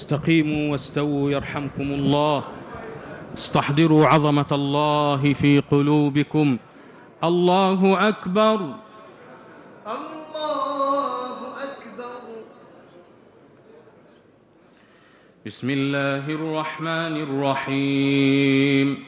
استقيموا واستووا يرحمكم الله. استحضروا عظمة الله في قلوبكم. الله أكبر. الله أكبر. بسم الله الرحمن الرحيم.